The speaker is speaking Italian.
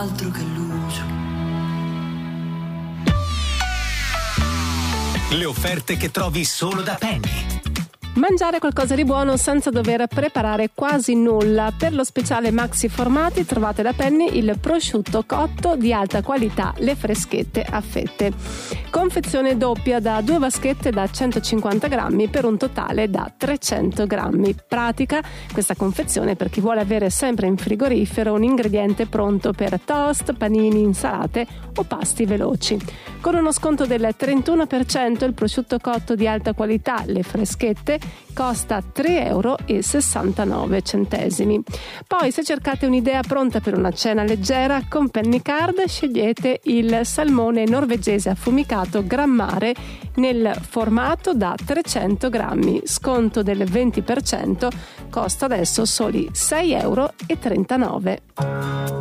altro che luce. Le offerte che trovi solo da Penny. Mangiare qualcosa di buono senza dover preparare quasi nulla. Per lo speciale Maxi Formati trovate da Penny il prosciutto cotto di alta qualità, le freschette a fette. Confezione doppia da 2 vaschette da 150 grammi per un totale da 300 grammi. Pratica questa confezione per chi vuole avere sempre in frigorifero un ingrediente pronto per toast, panini, insalate o pasti veloci. Con uno sconto del 31% il prosciutto cotto di alta qualità, le freschette, costa 3,69 €. Poi, se cercate un'idea pronta per una cena leggera, con Penny Card scegliete il salmone norvegese affumicato Gran Mare nel formato da 300 grammi, sconto del 20%, costa adesso soli 6,39 €.